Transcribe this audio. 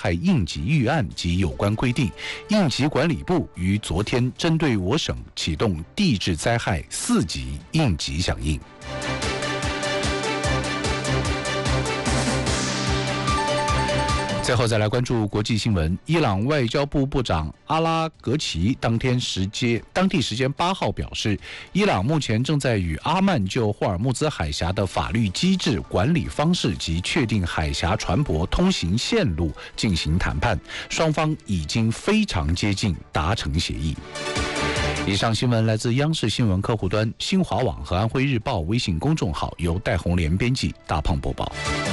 害应急预案及有关规定，应急管理部于昨天针对我省启动地质灾害4级应急响应。最后再来关注国际新闻。伊朗外交部部长阿拉格齐当地时间8号表示，伊朗目前正在与阿曼就霍尔木兹海峡的法律机制、管理方式及确定海峡船舶通行线路进行谈判，双方已经非常接近达成协议。以上新闻来自央视新闻客户端、新华网和安徽日报微信公众号，由戴宏莲编辑，大胖播报。